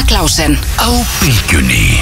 Klásen á Bylgjunni.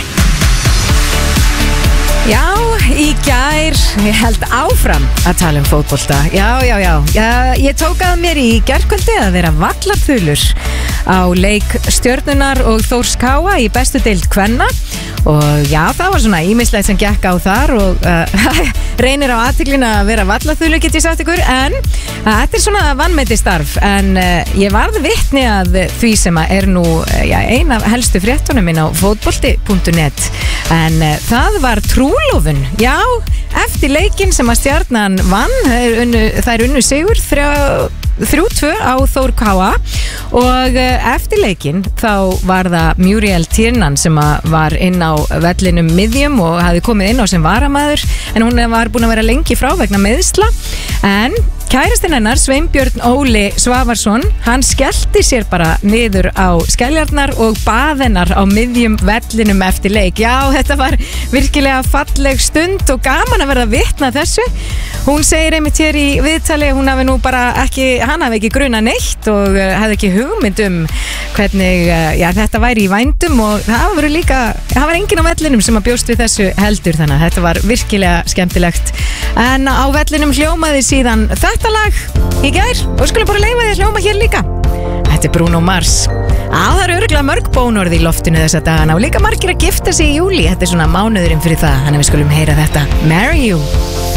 Já, í gær, ég held áfram að tala fótbolta. Já, ég tók að mér í gærkvöldi að vera vallarþulur á leik Stjörnunar og Þórs Káa í bestu deild kvenna. Og já, það var svona ýmislegt sem gekk á þar og reynir á athyglinna að vera vallarþulur, get ég sagt ykkur. En þetta svona vanmeti starf. En ég varð vitni að því sem er nú ein af helstu fréttunum minn á fótbolti.net. En það var trúlofun, já, eftir leikinn sem að Stjarnan vann, þær unnu sigur 3-2 á Þór Káa og eftir leikinn þá var það Muriel Tiernan sem var inn á vellinum miðjum og hafði komið inn á sem varamaður en hún var búin að vera lengi frá vegna meiðsla en kærastinn hennar, Sveinbjörn Óli Svavarsson, hann skellti sér bara niður á skæljarnar og bað hennar á miðjum vellinum eftir leik. Já, þetta var virkilega falleg stund og gaman að verða vitna þessu. Hún segir einmitt hér í viðtali að hún hafi nú bara hann hafi ekki gruna neitt og hefði ekki hugmynd hvernig þetta væri í vændum og það var enginn á vellinum sem að bjóst við þessu heldur þannig að þetta var virkilega skemmtilegt. En á vellinum hljómaði síðan þetta lag í gær og skulum bara leyfa því að hljóma hér líka. Þetta er Bruno Mars. Það eru örugglega mörg bónorð í loftinu þessa dagana og líka margir að gifta sig í júlí. Þetta er svona mánuðurinn fyrir það, þannig við skulum heyra þetta. Marry You.